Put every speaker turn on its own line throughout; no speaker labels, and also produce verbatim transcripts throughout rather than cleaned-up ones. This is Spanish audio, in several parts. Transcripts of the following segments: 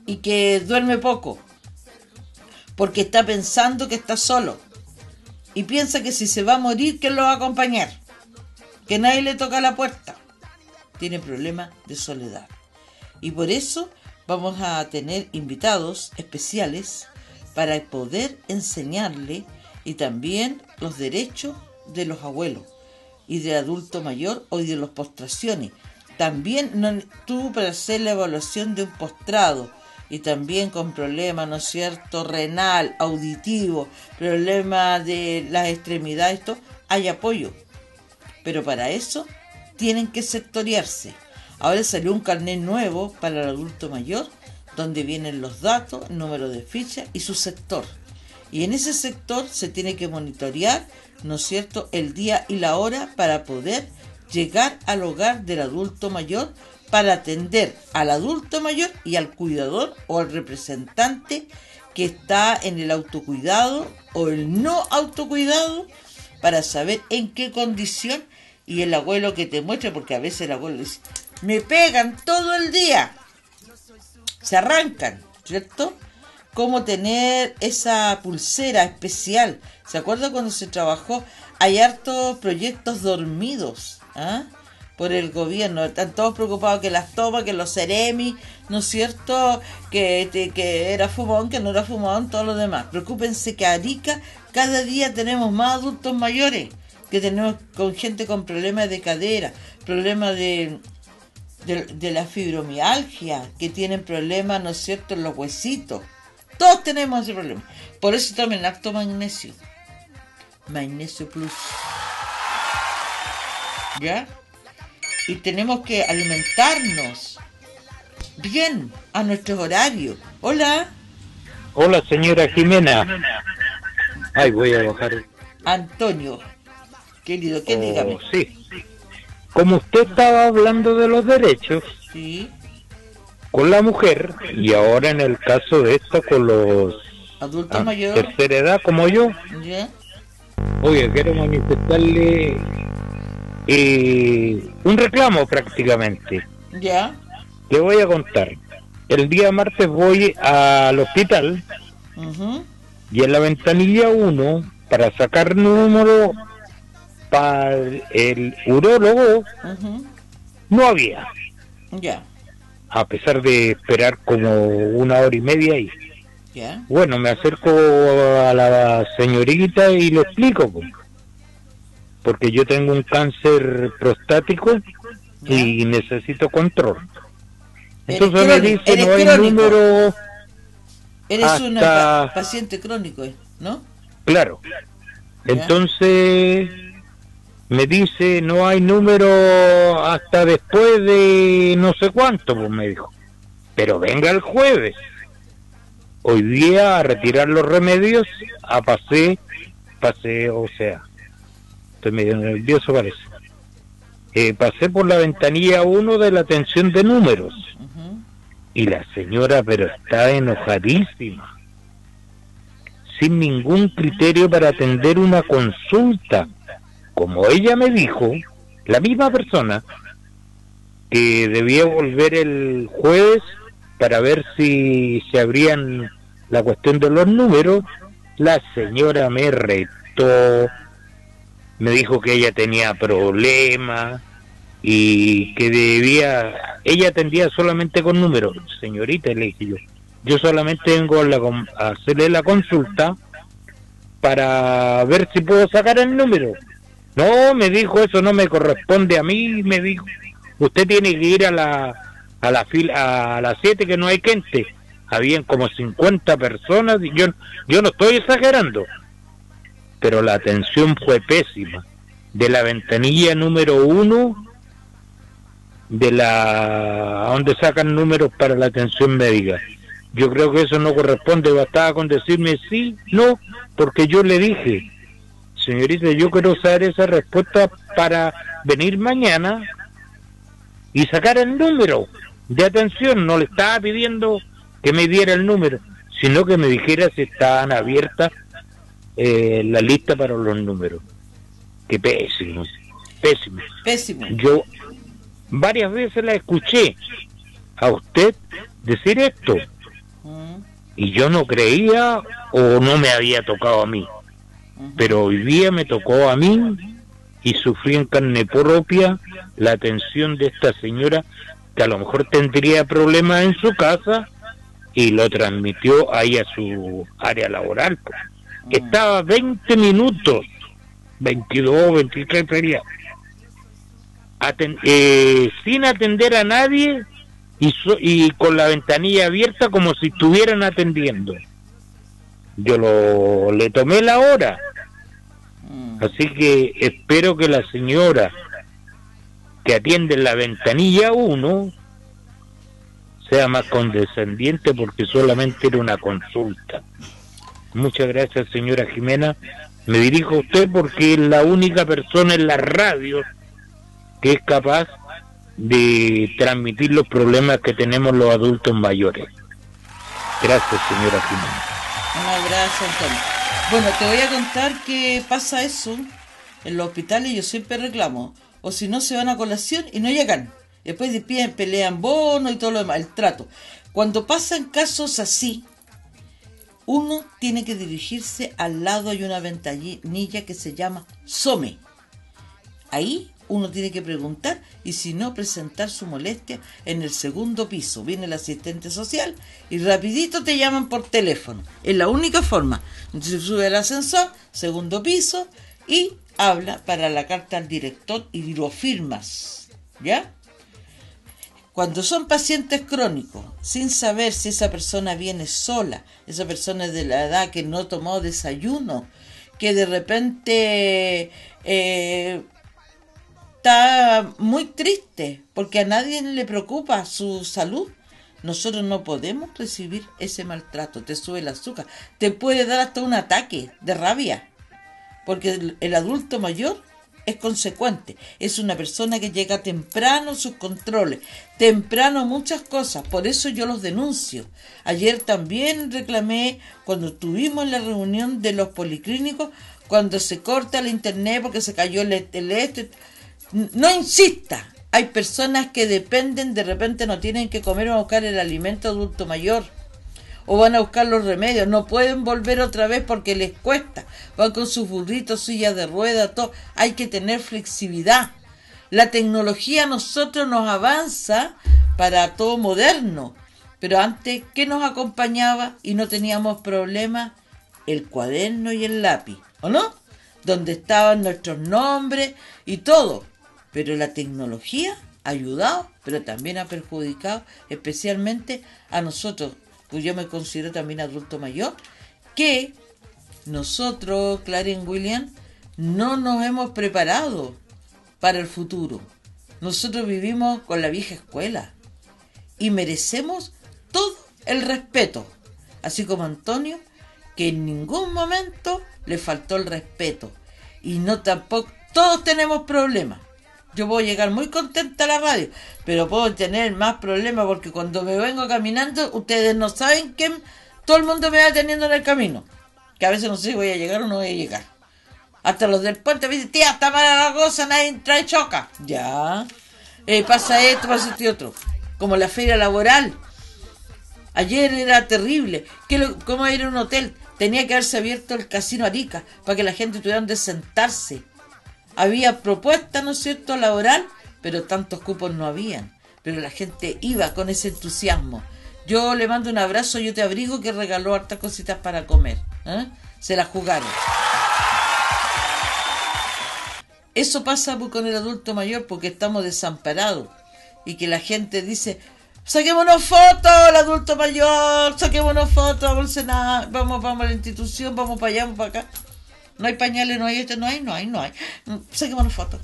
y que duerme poco, porque está pensando que está solo y piensa que si se va a morir, ¿quién lo va a acompañar? Que nadie le toca la puerta. Tiene problemas de soledad. Y por eso vamos a tener invitados especiales para poder enseñarle y también los derechos de los abuelos y del adulto mayor o de las postraciones. También no, tú para hacer la evaluación de un postrado y también con problemas, ¿no es cierto?, renal, auditivo, problemas de las extremidades, esto, hay apoyo. Pero para eso tienen que sectoriarse. Ahora salió un carnet nuevo para el adulto mayor, donde vienen los datos, el número de ficha y su sector. Y en ese sector se tiene que monitorear, ¿no es cierto?, el día y la hora para poder llegar al hogar del adulto mayor, para atender al adulto mayor y al cuidador o al representante que está en el autocuidado o el no autocuidado, para saber en qué condición. Y el abuelo que te muestre, porque a veces el abuelo dice, me pegan todo el día, se arrancan, ¿cierto? Cómo tener esa pulsera especial. ¿Se acuerda cuando se trabajó? Hay hartos proyectos dormidos, ¿ah? Por el gobierno, están todos preocupados que las tomas, que los Ceremi, ¿no es cierto?, que, que era fumón, que no era fumón, todo lo demás. Preocúpense que Arica cada día tenemos más adultos mayores, que tenemos con gente con problemas de cadera, problemas de, de, de la fibromialgia, que tienen problemas, ¿no es cierto?, en los huesitos. Todos tenemos ese problema. Por eso tomen lacto magnesio. Magnesio Plus. ¿Ya? Y tenemos que alimentarnos bien a nuestros horarios. Hola.
Hola, señora Jimena. Ay, voy a bajar.
Antonio, querido, ¿qué
oh,
dígame?
Sí. Como usted estaba hablando de los derechos,
sí,
con la mujer, y ahora en el caso de esto con los
adultos
ah,
mayores,
tercera edad como yo,
¿ya?
Oye, quiero manifestarle eh, un reclamo prácticamente.
¿Ya?
Le voy a contar. El día martes voy al hospital
uh-huh.
y en la ventanilla uno, para sacar número para el urólogo, uh-huh. no había.
Ya.
A pesar de esperar como una hora y media ahí.
Ya.
Bueno, me acerco a la señorita y le explico, porque yo tengo un cáncer prostático ¿ya? Y necesito control. Entonces me dice, no hay crónico. Número.
Eres hasta... una pa paciente crónico, ¿no?
Claro. ¿Ya? Entonces me dice, no hay número hasta después de no sé cuánto, pues me dijo. Pero venga el jueves. Hoy día a retirar los remedios, a pasé, pasé, o sea, estoy medio nervioso parece. Eh, pasé por la ventanilla uno de la atención de números. Uh-huh. Y la señora, pero está enojadísima. Sin ningún criterio para atender una consulta. Como ella me dijo, la misma persona, que debía volver el jueves para ver si se abrían la cuestión de los números, la señora me retó, me dijo que ella tenía problemas y que debía, ella atendía solamente con números. Señorita, le dije yo, yo solamente vengo a, la, a hacerle la consulta para ver si puedo sacar el número. No, me dijo, eso no me corresponde a mí, me dijo, usted tiene que ir a la a la fila a las siete que no hay gente. Habían como cincuenta personas y yo yo no estoy exagerando, pero la atención fue pésima. De la ventanilla número uno de la donde sacan números para la atención médica, yo creo que eso no corresponde. Bastaba con decirme sí, no, porque yo le dije, señorita, yo quiero saber esa respuesta para venir mañana y sacar el número de atención. No le estaba pidiendo que me diera el número, sino que me dijera si estaban abiertas eh, la lista para los números. Qué pésimo, pésimo.
Pésimo.
Yo varias veces la escuché a usted decir esto, y yo no creía o no me había tocado a mí, pero hoy día me tocó a mí y sufrí en carne propia la atención de esta señora que a lo mejor tendría problemas en su casa y lo transmitió ahí a su área laboral. Estaba veinte minutos, veintidós, veintitrés sería, Aten eh, sin atender a nadie y, so y con la ventanilla abierta como si estuvieran atendiendo. Yo lo le tomé la hora, así que espero que la señora que atiende en la ventanilla uno sea más condescendiente, porque solamente era una consulta. Muchas gracias, señora Jimena. Me dirijo a usted porque es la única persona en la radio que es capaz de transmitir los problemas que tenemos los adultos mayores. Gracias, señora Jimena.
Un abrazo, Antonio. Bueno, te voy a contar que pasa eso en los hospitales. Yo siempre reclamo, o si no se van a colación y no llegan, después despiden, pelean bonos y todo lo demás, el trato. Cuando pasan casos así, uno tiene que dirigirse al lado, hay una ventanilla que se llama SOME. Ahí uno tiene que preguntar y si no, presentar su molestia en el segundo piso. Viene el asistente social y rapidito te llaman por teléfono. Es la única forma. Entonces sube al ascensor, segundo piso, y habla para la carta al director y lo firmas. ¿Ya? Cuando son pacientes crónicos, sin saber si esa persona viene sola, esa persona es de la edad que no tomó desayuno, que de repente eh, está muy triste porque a nadie le preocupa su salud, nosotros no podemos recibir ese maltrato. Te sube el azúcar, te puede dar hasta un ataque de rabia, porque el, el adulto mayor es consecuente, es una persona que llega temprano a sus controles, temprano a muchas cosas, por eso yo los denuncio. Ayer también reclamé cuando estuvimos en la reunión de los policlínicos, cuando se corta el internet porque se cayó el, el este. No insista, hay personas que dependen, de repente no tienen que comer o buscar el alimento adulto mayor, o van a buscar los remedios, no pueden volver otra vez porque les cuesta, van con sus burritos, sillas de ruedas, todo. Hay que tener flexibilidad. La tecnología a nosotros nos avanza para todo moderno, pero antes, ¿qué nos acompañaba y no teníamos problemas? El cuaderno y el lápiz, ¿o no? Donde estaban nuestros nombres y todo. Pero la tecnología ha ayudado, pero también ha perjudicado, especialmente a nosotros, pues yo me considero también adulto mayor, que nosotros, Clarence William, no nos hemos preparado para el futuro. Nosotros vivimos con la vieja escuela y merecemos todo el respeto, así como Antonio, que en ningún momento le faltó el respeto, y no tampoco, todos tenemos problemas. Yo puedo llegar muy contenta a la radio, pero puedo tener más problemas porque cuando me vengo caminando, ustedes no saben que todo el mundo me va teniendo en el camino. Que a veces no sé si voy a llegar o no voy a llegar. Hasta los del puente me dicen, tía, está mala la cosa, nadie trae choca. Ya. Eh, pasa esto, pasa esto y otro. Como la feria laboral. Ayer era terrible. ¿Qué lo, ¿Cómo ir a un hotel? Tenía que haberse abierto el Casino Arica para que la gente tuviera donde sentarse. Había propuesta, ¿no es cierto?, laboral, pero tantos cupos no habían. Pero la gente iba con ese entusiasmo. Yo le mando un abrazo, Yo Te Abrigo, que regaló hartas cositas para comer. ¿eh? Se las jugaron. Eso pasa con el adulto mayor porque estamos desamparados. Y que la gente dice, saquémonos fotos, el adulto mayor, saquémonos fotos, vamos al Senado, vamos, vamos a la institución, vamos para allá, vamos para acá. No hay pañales, no hay esto, no hay, no hay, no hay. Saquémonos fotos.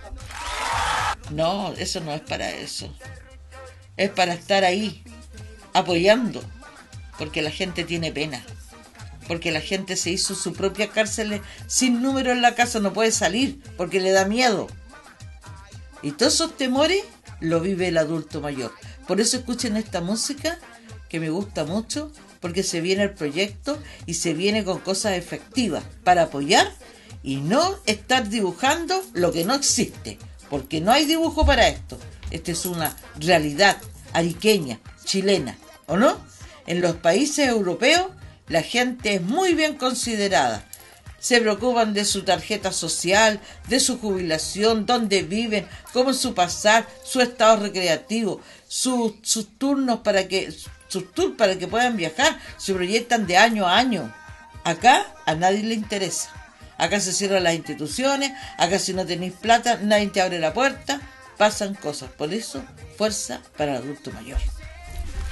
No, eso no es para eso. Es para estar ahí, apoyando. Porque la gente tiene pena. Porque la gente se hizo su propia cárcel sin número en la casa, no puede salir porque le da miedo. Y todos esos temores lo vive el adulto mayor. Por eso escuchen esta música que me gusta mucho, porque se viene el proyecto y se viene con cosas efectivas para apoyar y no estar dibujando lo que no existe, porque no hay dibujo para esto. Esta es una realidad ariqueña, chilena, ¿o no? En los países europeos la gente es muy bien considerada. Se preocupan de su tarjeta social, de su jubilación, dónde viven, cómo es su pasar, su estado recreativo, sus, sus turnos para que sus tours para que puedan viajar, se proyectan de año a año. Acá a nadie le interesa. Acá se cierran las instituciones, acá si no tenéis plata, nadie te abre la puerta, pasan cosas. Por eso, fuerza para el adulto mayor.